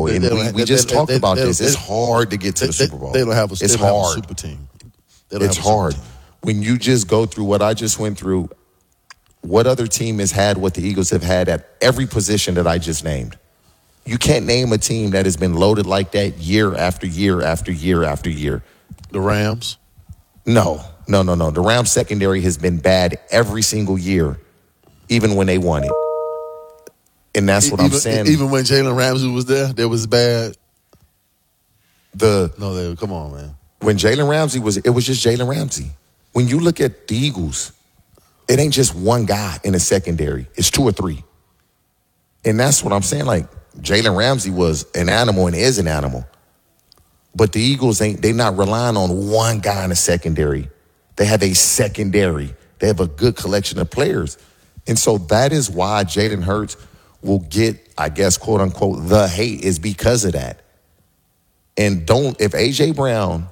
Bowl. And we just talked about this. It's hard to get to the Super Bowl. They don't have a super team. It's hard. When you just go through what I just went through, what other team has had what the Eagles have had at every position that I just named? You can't name a team that has been loaded like that year after year after year after year. The Rams? No. The Rams secondary has been bad every single year, even when they won it. And that's what I'm saying. Even when Jalen Ramsey was there, that was bad. Come on, man. When Jalen Ramsey it was just Jalen Ramsey. When you look at the Eagles, it ain't just one guy in the secondary. It's two or three. And that's what I'm saying. Like, Jalen Ramsey was an animal and is an animal. But the Eagles they're not relying on one guy in the secondary. They have a secondary. They have a good collection of players. And so that is why Jalen Hurts will get, I guess, quote unquote, the hate is because of that. And if A.J. Brown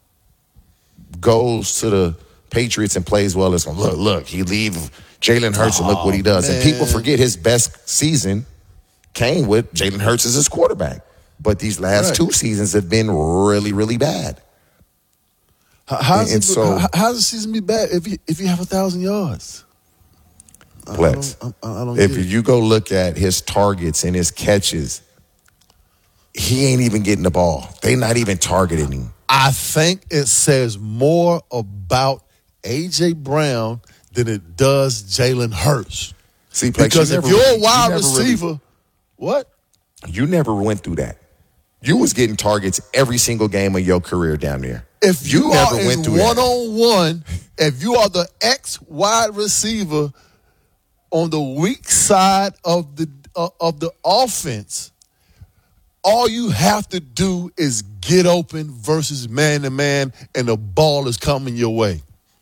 goes to the Patriots and plays well, it's going to look, he leave Jalen Hurts and look what he does. Man. And people forget his best season came with Jalen Hurts as his quarterback. But these last two seasons have been really, really bad. How does the season be bad if you have 1,000 yards? Plex, if you go look at his targets and his catches, he ain't even getting the ball. They not even targeting him. I think it says more about A.J. Brown than it does Jalen Hurts. See, Plex, because if you're a wide receiver, what? You never went through that. You was getting targets every single game of your career down there. If you are in one-on-one, if you are the X-wide receiver on the weak side of the offense, all you have to do is get open versus man-to-man, and the ball is coming your way.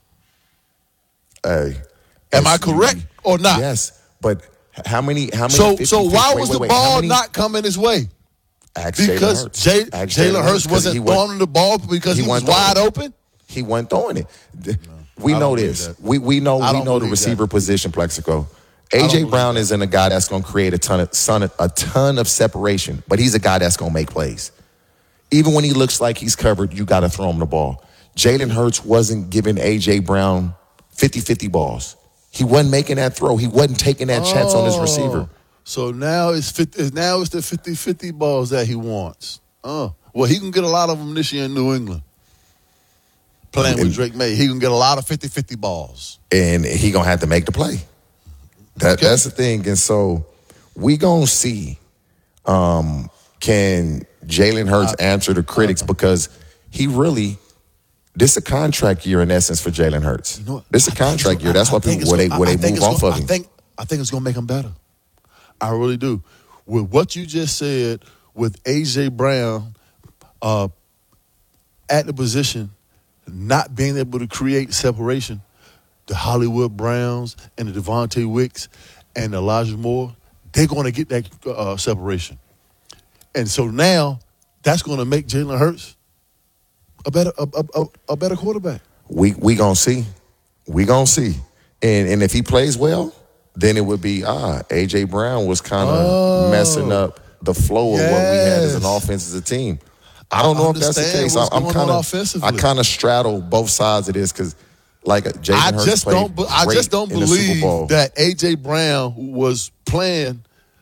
Hey, am I correct or not? Yes, but how many? So why was the ball not coming his way? Because Jalen Hurts wasn't throwing the ball because he was wide open? He wasn't throwing it. We know this. We know the receiver position, Plexico. A.J. Brown isn't a guy that's going to create a ton of separation, but he's a guy that's going to make plays. Even when he looks like he's covered, you got to throw him the ball. Jalen Hurts wasn't giving A.J. Brown 50-50 balls. He wasn't making that throw. He wasn't taking that chance on his receiver. So now it's the 50-50 balls that he wants. Well, he can get a lot of them this year in New England. Playing with Drake May, he can get a lot of 50-50 balls. And he going to have to make the play. That's the thing. And so we going to see can Jalen Hurts answer the critics because he really – this is a contract year in essence for Jalen Hurts. You know, this is a contract year. That's why people they move off of him. I think it's going to make him better. I really do. With what you just said, with A.J. Brown at the position, not being able to create separation, the Hollywood Browns and the Devontae Wicks and Elijah Moore, they're going to get that separation. And so now that's going to make Jalen Hurts a better quarterback. We going to see. We going to see. And if he plays well, then it would be, A.J. Brown was kind of messing up the flow of what we had as an offense as a team. I don't know if that's the case. I kind of straddle both sides of this because, like, Jalen Hurts I just don't believe that A.J. Brown was playing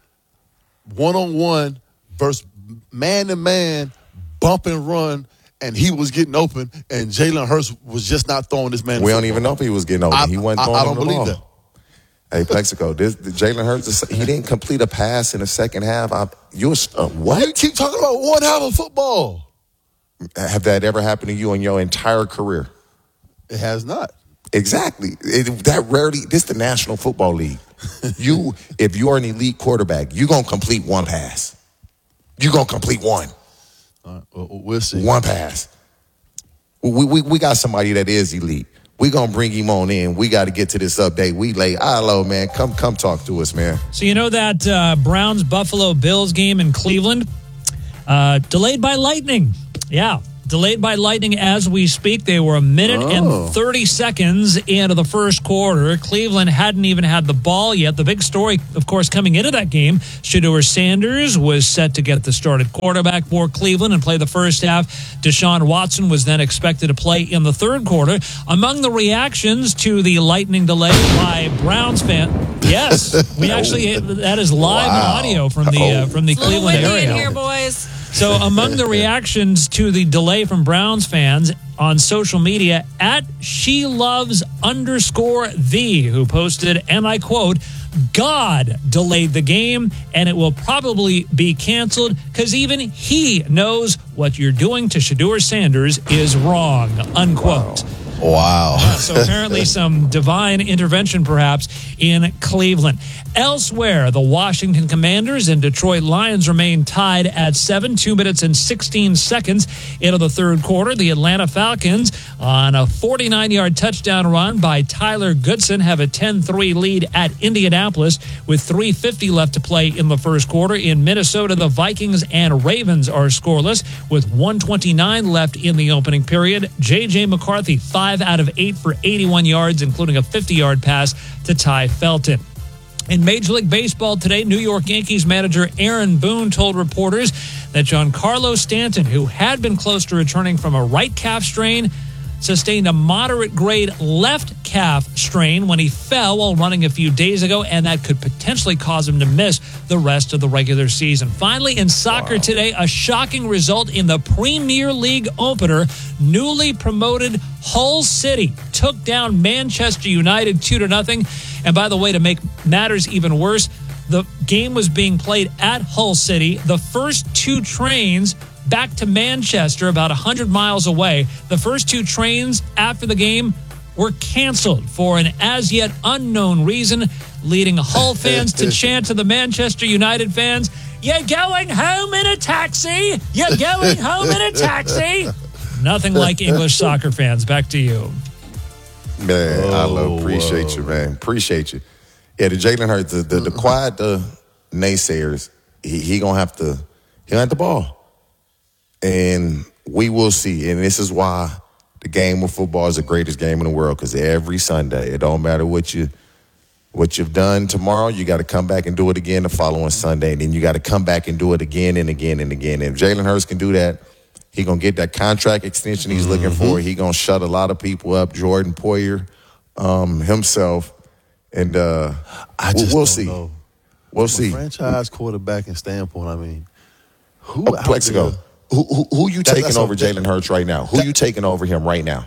one-on-one versus man-to-man, bump and run, and he was getting open, and Jalen Hurts was just not throwing this man. We don't even know if he was getting open. He wasn't throwing I don't believe that. Hey, Plexico, Jalen Hurts, he didn't complete a pass in the second half. What? You keep talking about one half of football. Have that ever happened to you in your entire career? It has not. Exactly. That rarely. This is the National Football League. If you're an elite quarterback, you're going to complete one pass. You're going to complete one. All right, we'll see. One pass. We got somebody that is elite. We going to bring him on in. We got to get to this update. We late. Hello, man. Come talk to us, man. So you know that Browns-Buffalo Bills game in Cleveland? Delayed by lightning. Yeah. Delayed by lightning as we speak. They were 1 minute and 30 seconds into the first quarter. Cleveland hadn't even had the ball yet. The big story, of course, coming into that game, Shedeur Sanders was set to get the start at quarterback for Cleveland and play the first half. Deshaun Watson was then expected to play in the third quarter. Among the reactions to the lightning delay by Browns fans, yes, we actually, that is live audio from the Cleveland area. In here, boys. So among the reactions to the delay from Browns fans on social media, at SheLoves_the, who posted, and I quote, "God delayed the game, and it will probably be canceled because even he knows what you're doing to Shedeur Sanders is wrong," unquote. Wow. So apparently some divine intervention perhaps in Cleveland. Elsewhere, the Washington Commanders and Detroit Lions remain tied at 7, 2 minutes and 16 seconds into the third quarter. The Atlanta Falcons, on a 49-yard touchdown run by Tyler Goodson, have a 10-3 lead at Indianapolis with 3:50 left to play in the first quarter. In Minnesota, the Vikings and Ravens are scoreless with 1:29 left in the opening period. J.J. McCarthy, 5 out of 8 for 81 yards, including a 50-yard pass to Ty Felton. In Major League Baseball today, New York Yankees manager Aaron Boone told reporters that Giancarlo Stanton, who had been close to returning from a right calf strain, sustained a moderate-grade left calf strain when he fell while running a few days ago, and that could potentially cause him to miss the rest of the regular season. Finally, in soccer today, a shocking result in the Premier League opener. Newly promoted Hull City took down Manchester United 2-0. And by the way, to make matters even worse, the game was being played at Hull City. The first 2 trains back to Manchester, about 100 miles away, the first 2 trains after the game were canceled for an as yet unknown reason, leading Hull fans to chant to the Manchester United fans, "You're going home in a taxi! You're going home in a taxi!" Nothing like English soccer fans. Back to you. Man, appreciate you, man. Appreciate you. Yeah, the Jalen Hurts, the quiet naysayers, he gonna have to have the ball. And we will see. And this is why the game of football is the greatest game in the world, because every Sunday, it don't matter what you've done tomorrow, you got to come back and do it again the following Sunday. And then you got to come back and do it again and again and again. And if Jalen Hurts can do that, he going to get that contract extension he's looking for. He going to shut a lot of people up, Jordan Poyer himself. And we'll see. Know. We'll see. Franchise quarterback and standpoint, I mean, Plexico. Who you taking over Jalen Hurts right now? Who you taking over him right now?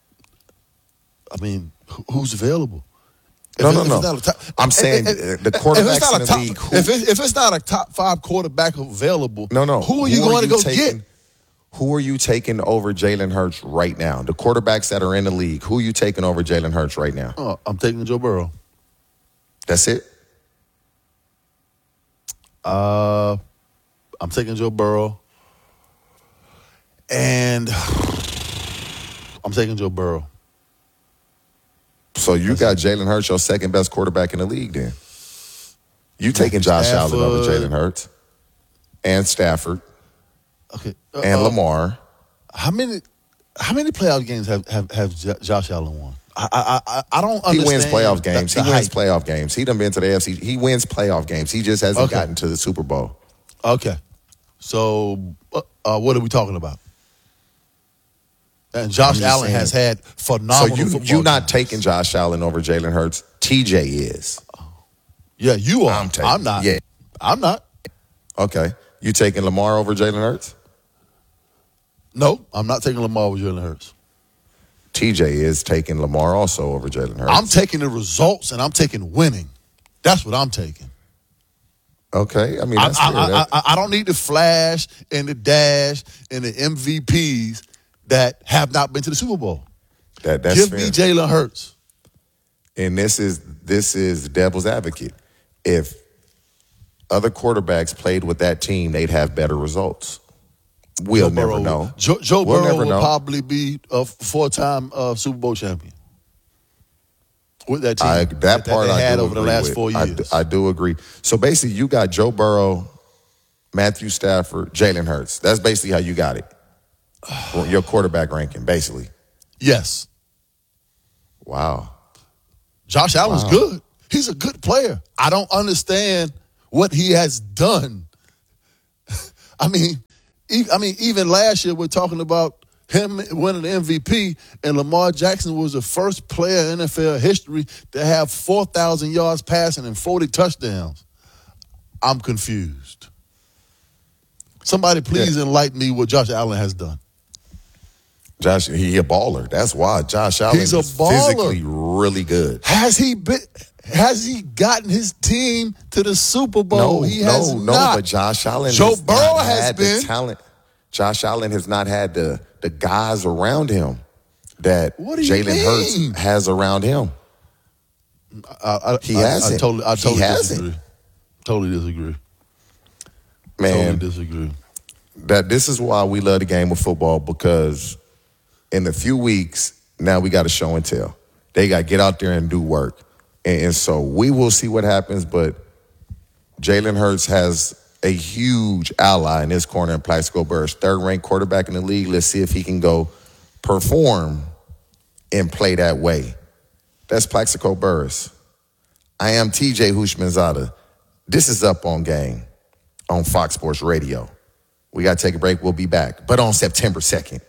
I mean, who's available? No. I'm saying the quarterbacks in the league. If it's not a top 5 quarterback available, no. Who are you going to go get? Who are you taking over Jalen Hurts right now? The quarterbacks that are in the league. Who are you taking over Jalen Hurts right now? I'm taking Joe Burrow. That's it? I'm taking Joe Burrow. And I'm taking Joe Burrow. So you got Jalen Hurts, your second best quarterback in the league then. You taking Josh Allen over Jalen Hurts and Stafford. Okay. And Lamar. How many playoff games have Josh Allen won? I don't understand. He wins playoff games. He wins playoff games. He done been to the AFC. He wins playoff games. He just hasn't gotten to the Super Bowl. Okay. So what are we talking about? And Josh Allen has had phenomenal football. So you're not taking Josh Allen over Jalen Hurts. TJ is. Yeah, you are. I'm not. Yeah. I'm not. Okay. You taking Lamar over Jalen Hurts? No, I'm not taking Lamar over Jalen Hurts. TJ is taking Lamar also over Jalen Hurts. I'm taking the results, and I'm taking winning. That's what I'm taking. Okay. I mean, that's I don't need the flash and the dash and the MVPs that have not been to the Super Bowl. That's Give fair. me Jalen Hurts. And this is devil's advocate. If other quarterbacks played with that team, they'd have better results. We'll never know. Joe Burrow will probably be a 4-time Super Bowl champion with that team. That part they I had do over the agree last with. 4 years. I do agree. So basically, you got Joe Burrow, Matthew Stafford, Jalen Hurts. That's basically how you got it. Your quarterback ranking, basically. Yes. Wow. Josh Allen's good. He's a good player. I don't understand what he has done. I mean, even last year we're talking about him winning the MVP, and Lamar Jackson was the first player in NFL history to have 4,000 yards passing and 40 touchdowns. I'm confused. Somebody please enlighten me what Josh Allen has done. Josh, he a baller. That's why Josh Allen is physically really good. Has he gotten his team to the Super Bowl? He has not. But Josh Allen Joe Burrow has been. The talent. Josh Allen has not had the guys around him that Jalen Hurts has around him. He hasn't. I totally disagree. Totally disagree. Man, totally disagree. This is why we love the game of football, because in a few weeks, now we got to show and tell. They got to get out there and do work. And so we will see what happens, but Jalen Hurts has a huge ally in his corner in Plaxico Burress, third-ranked quarterback in the league. Let's see if he can go perform and play that way. That's Plaxico Burress. I am TJ Houshmandzadeh. This is Up on Game on Fox Sports Radio. We got to take a break. We'll be back. But on September 2nd,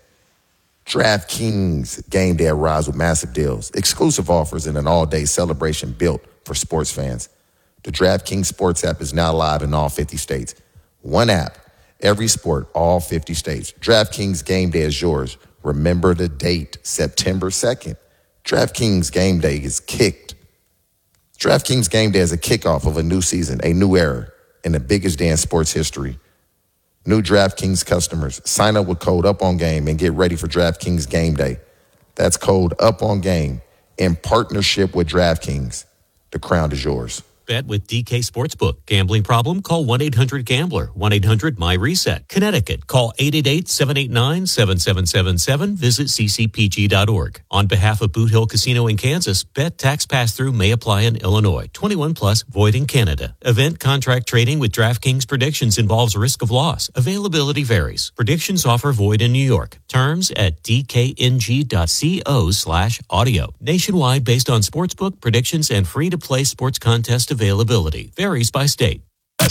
DraftKings game day arrives with massive deals, exclusive offers, and an all-day celebration built for sports fans. The DraftKings Sports app is now live in all 50 states. One app, every sport, all 50 states. DraftKings game day is yours. Remember the date, September 2nd. DraftKings game day is kicked. DraftKings game day is a kickoff of a new season, a new era in the biggest day in sports history. New DraftKings customers, sign up with code UPONGAME and get ready for DraftKings game day. That's code UPONGAME in partnership with DraftKings. The crown is yours. Bet with DK Sportsbook. Gambling problem? Call 1-800-GAMBLER. 1-800-MY-RESET. Connecticut. Call 888-789-7777. Visit ccpg.org. On behalf of Boot Hill Casino in Kansas, bet tax pass-through may apply in Illinois. 21 plus, void in Canada. Event contract trading with DraftKings predictions involves risk of loss. Availability varies. Predictions offer void in New York. Terms at dkng.co/audio. Nationwide based on sportsbook predictions and free-to-play sports contest availability. Varies by state.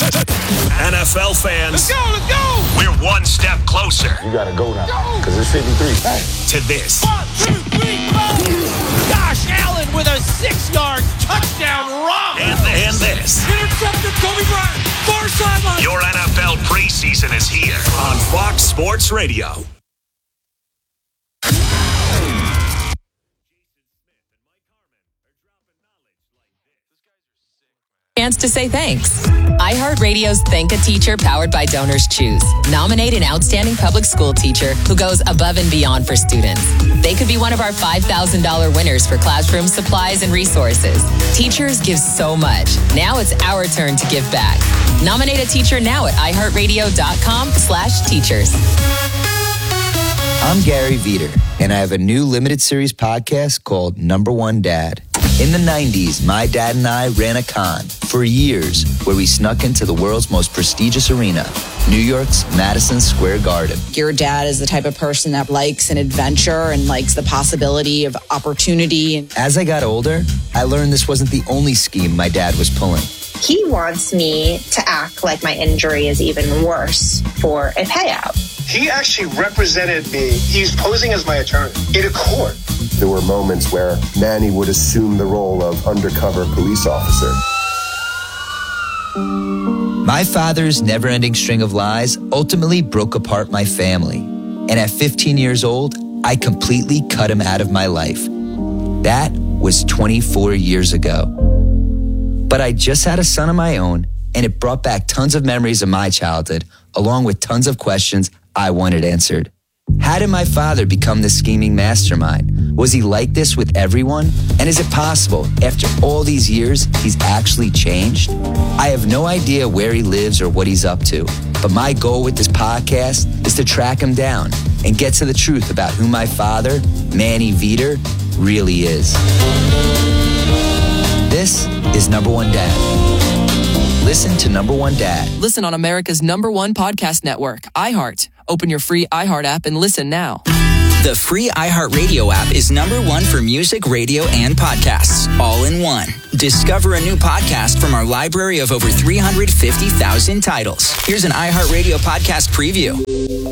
NFL fans, let's go! We're one step closer. You gotta go now, because it's 53. To this. 1, 2, 3, 4. Josh Allen with a 6-yard touchdown run. And this. Intercepted Kobe Bryant. Far sideline. Your NFL preseason is here on Fox Sports Radio. Chance to say thanks. iHeartRadio's Thank a Teacher, powered by Donors Choose. Nominate an outstanding public school teacher who goes above and beyond for students. They could be one of our $5,000 winners for classroom supplies and resources. Teachers give so much. Now it's our turn to give back. Nominate a teacher now at iHeartRadio.com/teachers. I'm Gary Veter, and I have a new limited series podcast called Number One Dad. In the 90s, my dad and I ran a con for years where we snuck into the world's most prestigious arena, New York's Madison Square Garden. Your dad is the type of person that likes an adventure and likes the possibility of opportunity. As I got older, I learned this wasn't the only scheme my dad was pulling. He wants me to act like my injury is even worse for a payout. He actually represented me. He's posing as my attorney in a court. There were moments where Manny would assume the role of undercover police officer. My father's never-ending string of lies ultimately broke apart my family. And at 15 years old, I completely cut him out of my life. That was 24 years ago. But I just had a son of my own, and it brought back tons of memories of my childhood, along with tons of questions I wanted answered. How did my father become this scheming mastermind? Was he like this with everyone? And is it possible, after all these years, he's actually changed? I have no idea where he lives or what he's up to, but my goal with this podcast is to track him down and get to the truth about who my father, Manny Veter, really is. This is Number One Dad. Listen to Number One Dad. Listen on America's #1 podcast network, iHeart. Open your free iHeart app and listen now. The free iHeartRadio app is #1 for music, radio, and podcasts, all in one. Discover a new podcast from our library of over 350,000 titles. Here's an iHeartRadio podcast preview.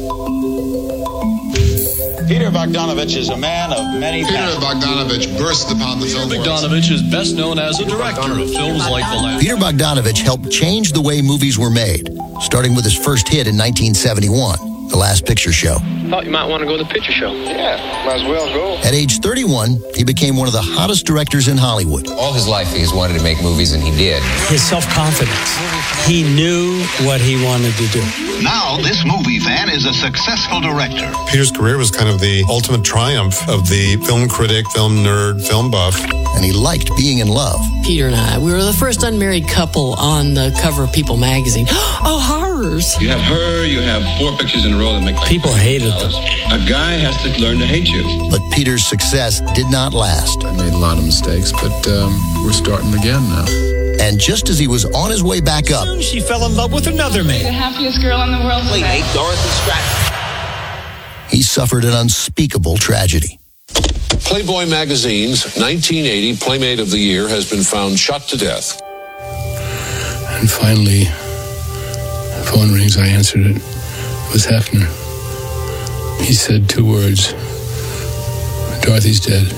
Peter Bogdanovich is a man of many passions. Peter Bogdanovich burst upon the film world. Bogdanovich is best known as a director of films like The Last. Peter Bogdanovich helped change the way movies were made, starting with his first hit in 1971, The Last Picture Show. Thought you might want to go to the picture show. Yeah, might as well go. At age 31, he became one of the hottest directors in Hollywood. All his life, he's wanted to make movies, and he did. His self-confidence. He knew what he wanted to do. Now, this movie fan is a successful director. Peter's career was kind of the ultimate triumph of the film critic, film nerd, film buff. And he liked being in love. Peter and I, we were the first unmarried couple on the cover of People magazine. Oh, horrors. You have her, you have 4 pictures in a row that make people hated them. A guy has to learn to hate you. But Peter's success did not last. I made a lot of mistakes, but we're starting again now. And just as he was on his way back up, she fell in love with another man. The happiest girl in the world today. Dorothy Stratton. he suffered an unspeakable tragedy. Playboy Magazine's 1980 Playmate of the Year has been found shot to death. And finally, the phone rings. I answered it. It was Hefner. He said 2 words. Dorothy's dead.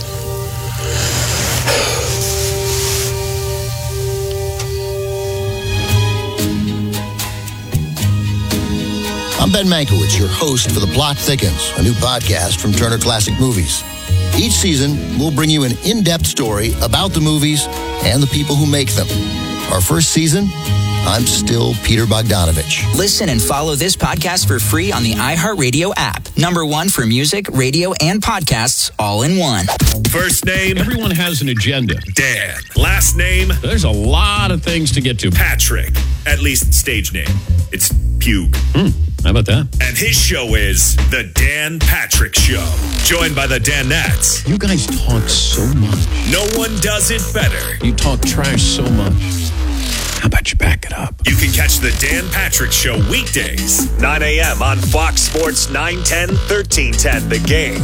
I'm Ben Mankiewicz, your host for The Plot Thickens, a new podcast from Turner Classic Movies. Each season, we'll bring you an in-depth story about the movies and the people who make them. Our first season, I'm still Peter Bogdanovich. Listen and follow this podcast for free on the iHeartRadio app. #1 for music, radio, and podcasts, all in one. First name. Everyone has an agenda. Dan. Last name. There's a lot of things to get to. Patrick. At least stage name. It's Pug. How about that? And his show is The Dan Patrick Show. Joined by the Danettes. You guys talk so much. No one does it better. You talk trash so much. How about you back it up? You can catch the Dan Patrick Show weekdays, 9 a.m. on Fox Sports 910, 1310, The Game.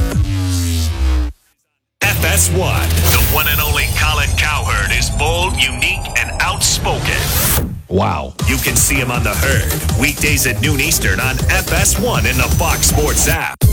FS1. The one and only Colin Cowherd is bold, unique, and outspoken. Wow. You can see him on The Herd, weekdays at noon Eastern on FS1 in the Fox Sports app.